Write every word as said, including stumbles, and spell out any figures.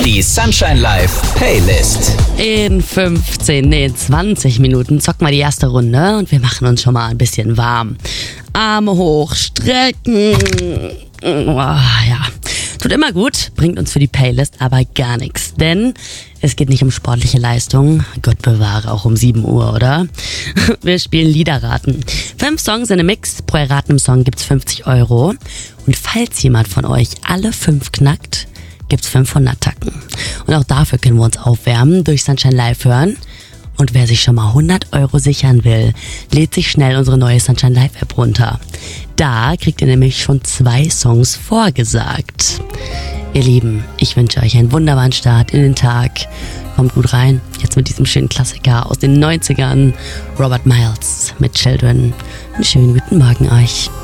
Die Sunshine Live Playlist. In fünfzehn, nee, zwanzig Minuten zocken wir die erste Runde und wir machen uns schon mal ein bisschen warm. Arme hoch, strecken. Oh, ja, tut immer gut, bringt uns für die Playlist aber gar nichts, denn es geht nicht um sportliche Leistung. Gott bewahre, auch um sieben Uhr, oder? Wir spielen Liederraten. Fünf Songs in einem Mix, pro erratenem Song gibt's fünfzig Euro. Und falls jemand von euch alle fünf knackt, gibt's fünfhundert Tacken. Und auch dafür können wir uns aufwärmen, durch Sunshine Live hören. Und wer sich schon mal hundert Euro sichern will, lädt sich schnell unsere neue Sunshine Live App runter. Da kriegt ihr nämlich schon zwei Songs vorgesagt. Ihr Lieben, ich wünsche euch einen wunderbaren Start in den Tag. Kommt gut rein, jetzt mit diesem schönen Klassiker aus den neunzigern. Robert Miles mit Children. Einen schönen guten Morgen euch.